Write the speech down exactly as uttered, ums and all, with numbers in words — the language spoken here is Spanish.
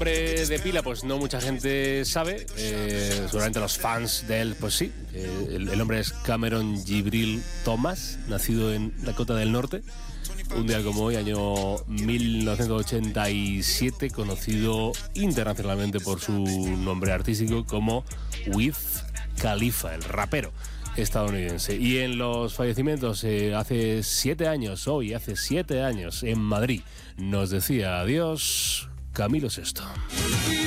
nombre de pila, pues no mucha gente sabe. Eh, seguramente los fans de él, pues sí. Eh, el, el nombre es Cameron Jibril Thomas, nacido en Dakota del Norte. Un día como hoy, año mil novecientos ochenta y siete, conocido internacionalmente por su nombre artístico como Wiz Khalifa, el rapero estadounidense. Y en los fallecimientos, eh, hace siete años, hoy hace siete años, en Madrid, nos decía adiós Camilo Sesto.